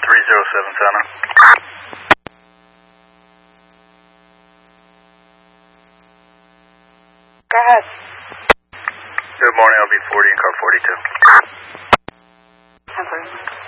307 Santa. Go ahead. Good morning, LB40 and car 42. 10:30.